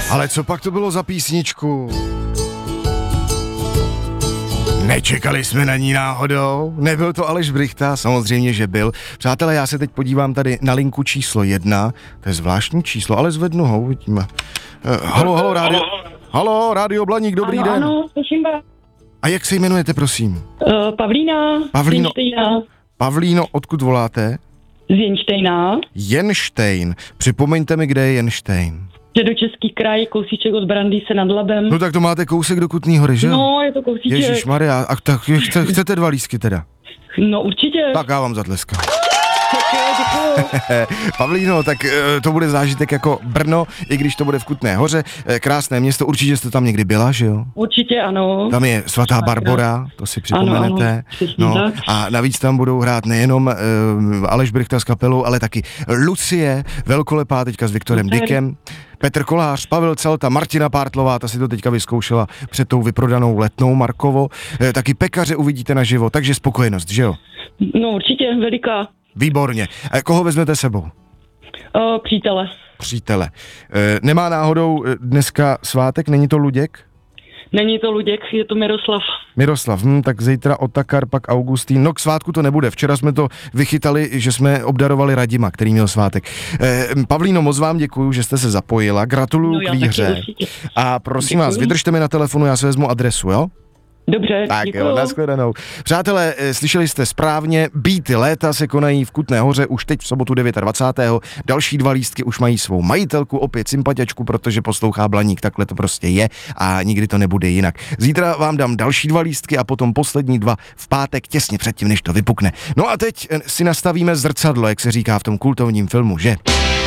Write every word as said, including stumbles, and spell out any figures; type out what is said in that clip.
Ale co pak to bylo za písničku? Nečekali jsme na ní náhodou? Nebyl to Aleš Brychta? Samozřejmě, že byl. Přátelé, já se teď podívám tady na linku číslo jedna. To je zvláštní číslo, ale zvednu ho, uvidíme. Uh, halo, halo, rádio. Halo, rádio Blaník, dobrý ano, den. Ano, slyším vás. A jak se jmenujete, prosím? Uh, Pavlína. Pavlíno. Jenštejna. Pavlíno, odkud voláte? Z Jenštejna. Jenštejn. Připomeňte mi, kde je Jenštejn. Středočeský kraj, kousíček od Brandýse nad Labem. No tak to máte kousek do Kutný Hory, že? No, je to kousíček. Ježišmarja, a tak chce, chcete dva lístky teda? No určitě. Tak já vám zatleskám. Děkuju. Pavlíno, tak to bude zážitek jako Brno, i když to bude v Kutné Hoře. Krásné město, určitě jste tam někdy byla, že jo? Určitě ano. Tam je svatá Barbora, to si připomenete. Ano, ano, no, a navíc tam budou hrát nejenom uh, Aleš Brychta s kapelou, ale taky Lucie, velkolepá teďka s Viktorem Super. Dykem, Petr Kolář, Pavel Celta, Martina Pártlová, ta si to teďka vyzkoušela před tou vyprodanou Letnou Markovo. E, taky Pekaře uvidíte naživo, takže spokojenost, že jo? No určitě, veliká. Výborně. A koho vezmete sebou? Uh, přítele. Přítele. E, nemá náhodou dneska svátek, není to Luděk? Není to Luděk, je to Miroslav. Miroslav, hm, tak zítra Otakar, pak Augustín. No k svátku to nebude. Včera jsme to vychytali, že jsme obdarovali Radima, který měl svátek. E, Pavlíno, moc vám děkuju, že jste se zapojila. Gratuluju No, k výhře. A prosím Děkuju. vás, vydržte mi na telefonu, já se vezmu adresu, jo? Dobře, Tak děkuju. jo, nashledanou. Přátelé, slyšeli jste správně, Beaty léta se konají v Kutné Hoře už teď v sobotu dvacátého devátého Další dva lístky už mají svou majitelku, opět sympatiačku, protože poslouchá Blaník, takhle to prostě je a nikdy to nebude jinak. Zítra vám dám další dva lístky a potom poslední dva v pátek, těsně předtím, než to vypukne. No a teď si nastavíme zrcadlo, jak se říká v tom kultovním filmu, že?